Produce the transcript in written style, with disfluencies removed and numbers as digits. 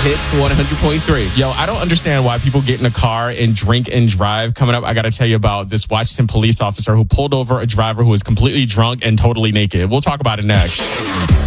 Hits 100.3. Yo, I don't understand why people get in a car and drink and drive. Coming up, I got to tell you about this Washington police officer who pulled over a driver who was completely drunk and totally naked. We'll talk about it next.